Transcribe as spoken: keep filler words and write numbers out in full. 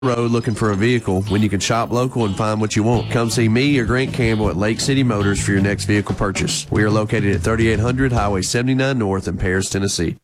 road looking for a vehicle when you can shop local and find what you want. Come see me or Grant Campbell at Lake City Motors for your next vehicle purchase. We are located at thirty-eight hundred Highway seventy-nine North in Paris, Tennessee.